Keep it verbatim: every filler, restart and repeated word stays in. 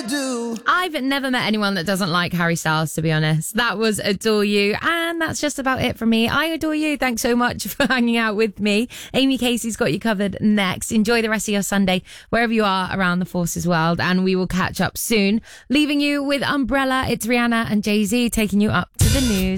do. I've never met anyone that doesn't like Harry Styles, to be honest. That was Adore You, and that's just about it from me. I adore you. Thanks so much for hanging out with me. Amy Casey's got you covered next. Enjoy the rest of your Sunday, wherever you are around the Forces world, and we will catch up soon. Leaving you with Umbrella, it's Rihanna and Jay-Z taking you up to the news.